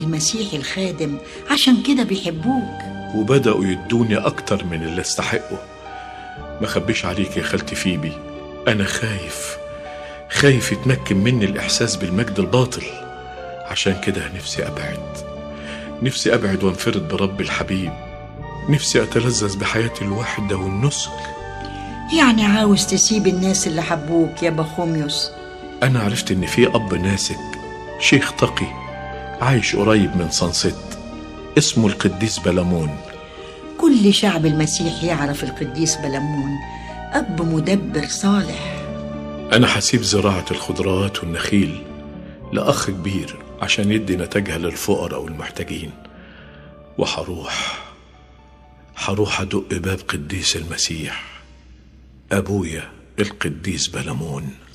المسيح الخادم، عشان كده بيحبوك. وبدأوا يدوني أكتر من اللي استحقه. ما خبيش عليك يا خالتي فيبي، أنا خايف يتمكن مني الإحساس بالمجد الباطل. عشان كده نفسي أبعد وانفرد برب الحبيب. نفسي أتلذذ بحياة الوحدة والنسك. يعني عاوز تسيب الناس اللي حبوك يا بخوميوس؟ أنا عرفت إن في أب ناسك، شيخ تقي عايش قريب من صنصت، اسمه القديس بلمون. كل شعب المسيح يعرف القديس بلمون، أب مدبر صالح. أنا هسيب زراعة الخضروات والنخيل لأخ كبير عشان يدي نتاجها للفقراء والمحتاجين، وهروح أدق باب قديس المسيح أبويا القديس بلمون.